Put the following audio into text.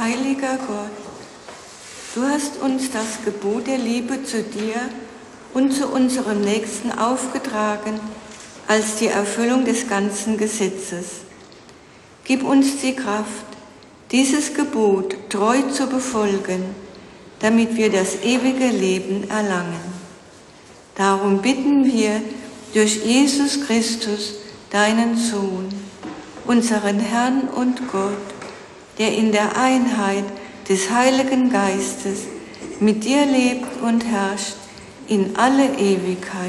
Heiliger Gott, du hast uns das Gebot der Liebe zu dir und zu unserem Nächsten aufgetragen als die Erfüllung des ganzen Gesetzes. Gib uns die Kraft, dieses Gebot treu zu befolgen, damit wir das ewige Leben erlangen. Darum bitten wir durch Jesus Christus, deinen Sohn, unseren Herrn und Gott, der in der Einheit des Heiligen Geistes mit dir lebt und herrscht in alle Ewigkeit.